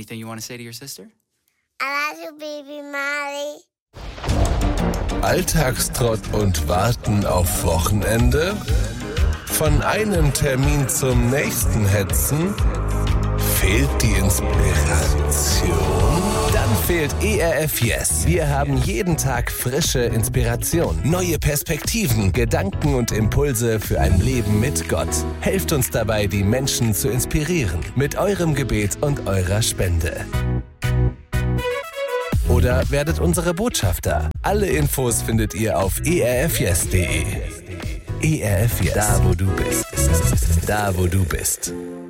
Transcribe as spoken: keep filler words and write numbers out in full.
Anything you want to say to your sister? I love you, baby Mali. Alltagstrott und Warten auf Wochenende? Von einem Termin zum nächsten hetzen? Fehlt die Inspiration? Dann fehlt E R F Yes. Wir haben jeden Tag frische Inspiration, neue Perspektiven, Gedanken und Impulse für ein Leben mit Gott. Helft uns dabei, die Menschen zu inspirieren, mit eurem Gebet und eurer Spende. Oder werdet unsere Botschafter. Alle Infos findet ihr auf e r f yes punkt d e. E R F Yes. Da, wo du bist. Da, wo du bist.